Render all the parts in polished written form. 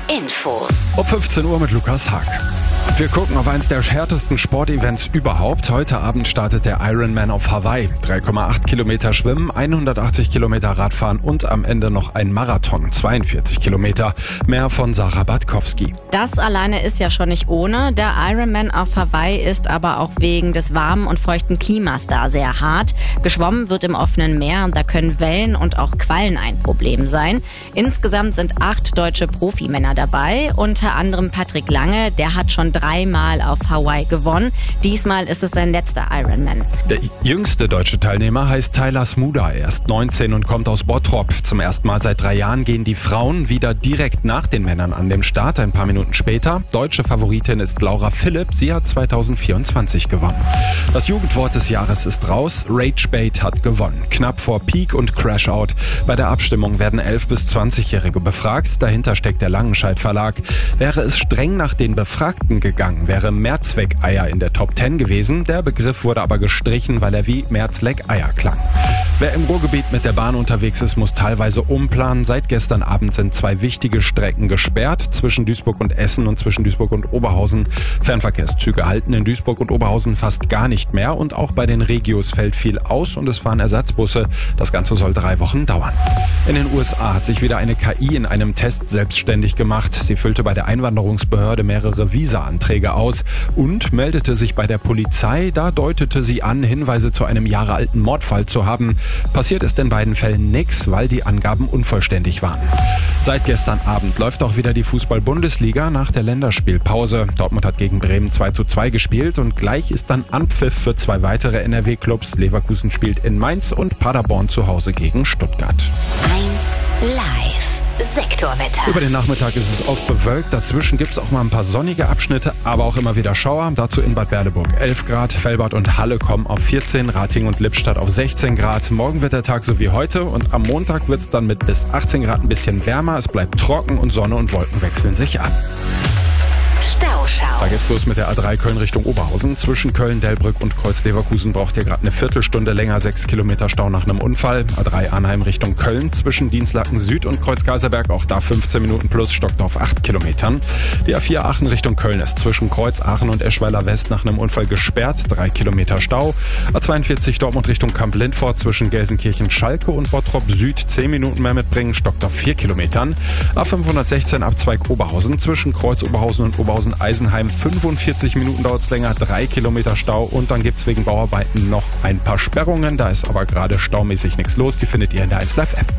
Infos. Um 15 Uhr mit Lukas Haag. Wir gucken auf eins der härtesten Sportevents überhaupt. Heute Abend startet der Ironman auf Hawaii. 3,8 Kilometer Schwimmen, 180 Kilometer Radfahren und am Ende noch ein Marathon, 42 Kilometer. Mehr von Sarah Batkowski. Das alleine ist ja schon nicht ohne. Der Ironman auf Hawaii ist aber auch wegen des warmen und feuchten Klimas da sehr hart. Geschwommen wird im offenen Meer und da können Wellen und auch Quallen ein Problem sein. Insgesamt sind 8 deutsche Profimänner dabei, unter anderem Patrick Lange, der hat schon 3-mal auf Hawaii gewonnen. Diesmal ist es sein letzter Ironman. Der jüngste deutsche Teilnehmer heißt Tyler Smuda. Er ist 19 und kommt aus Bottrop. Zum ersten Mal seit 3 Jahren gehen die Frauen wieder direkt nach den Männern an den Start. Ein paar Minuten später. Deutsche Favoritin ist Laura Philipp. Sie hat 2024 gewonnen. Das Jugendwort des Jahres ist raus. Ragebait hat gewonnen. Knapp vor Peak und Crashout. Bei der Abstimmung werden 11- bis 20-Jährige befragt. Dahinter steckt der Langenscheidt Verlag. Wäre es streng nach den Befragten gegangen, wäre Mehrzweckeier in der Top 10 gewesen. Der Begriff wurde aber gestrichen, weil er wie Mehrzweckeier klang. Wer im Ruhrgebiet mit der Bahn unterwegs ist, muss teilweise umplanen. Seit gestern Abend sind 2 wichtige Strecken gesperrt, zwischen Duisburg und Essen und zwischen Duisburg und Oberhausen. Fernverkehrszüge halten in Duisburg und Oberhausen fast gar nicht mehr und auch bei den Regios fällt viel aus und es fahren Ersatzbusse. Das Ganze soll 3 Wochen dauern. In den USA hat sich wieder eine KI in einem Test selbstständig gemacht. Sie füllte bei der Einwanderungsbehörde mehrere Visa-Anträge aus und meldete sich bei der Polizei. Da deutete sie an, Hinweise zu einem jahrealten Mordfall zu haben. Passiert ist in beiden Fällen nichts, weil die Angaben unvollständig waren. Seit gestern Abend läuft auch wieder die Fußball-Bundesliga nach der Länderspielpause. Dortmund hat gegen Bremen 2:2 gespielt und gleich ist dann Anpfiff für 2 weitere NRW-Clubs. Leverkusen spielt in Mainz und Paderborn zu Hause gegen Stuttgart. 1 Live. Sektorwetter. Über den Nachmittag ist es oft bewölkt. Dazwischen gibt es auch mal ein paar sonnige Abschnitte, aber auch immer wieder Schauer. Dazu in Bad Berleburg 11 Grad. Velbert und Halle kommen auf 14, Ratingen und Lippstadt auf 16 Grad. Morgen wird der Tag so wie heute und am Montag wird es dann mit bis 18 Grad ein bisschen wärmer. Es bleibt trocken und Sonne und Wolken wechseln sich an. Stauschau. Da geht's los mit der A3 Köln Richtung Oberhausen. Zwischen Köln, Delbrück und Kreuz-Leverkusen braucht ihr gerade eine Viertelstunde länger. 6 Kilometer Stau nach einem Unfall. A3 Arnheim Richtung Köln. Zwischen Dienstlaken Süd und Kreuz-Kaiserberg auch da 15 Minuten plus, stockt auf 8 Kilometern. Die A4 Aachen Richtung Köln ist zwischen Kreuz, Aachen und Eschweiler West nach einem Unfall gesperrt. 3 Kilometer Stau. A42 Dortmund Richtung Kamp-Lindfort zwischen Gelsenkirchen, Schalke und Bottrop Süd 10 Minuten mehr mitbringen, stockt auf 4 Kilometern. A516 Abzweig Oberhausen zwischen Kreuz Oberhausen und Oberhausen-Eisenheim 45 Minuten dauert es länger, 3 Kilometer Stau und dann gibt's wegen Bauarbeiten noch ein paar Sperrungen. Da ist aber gerade staumäßig nichts los. Die findet ihr in der 1 Live App.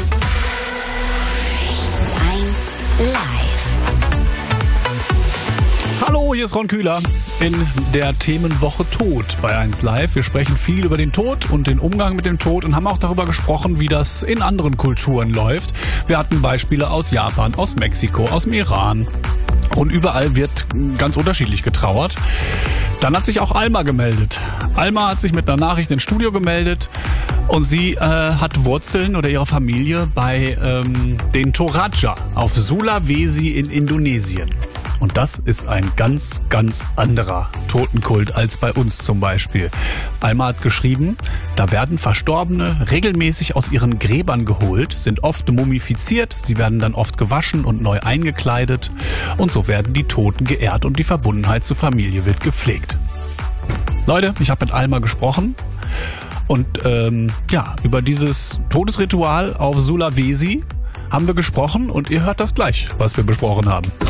1 Live. Hallo, hier ist Ron Kühler in der Themenwoche Tod bei 1 Live. Wir sprechen viel über den Tod und den Umgang mit dem Tod und haben auch darüber gesprochen, wie das in anderen Kulturen läuft. Wir hatten Beispiele aus Japan, aus Mexiko, aus dem Iran. Und überall wird ganz unterschiedlich getrauert. Dann hat sich auch Alma gemeldet. Alma hat sich mit einer Nachricht ins Studio gemeldet und sie hat Wurzeln oder ihre Familie bei den Toraja auf Sulawesi in Indonesien. Und das ist ein ganz, ganz anderer Totenkult als bei uns zum Beispiel. Alma hat geschrieben, da werden Verstorbene regelmäßig aus ihren Gräbern geholt, sind oft mumifiziert, sie werden dann oft gewaschen und neu eingekleidet und so werden die Toten geehrt und die Verbundenheit zur Familie wird gepflegt. Leute, ich habe mit Alma gesprochen und über dieses Todesritual auf Sulawesi haben wir gesprochen und ihr hört das gleich, was wir besprochen haben.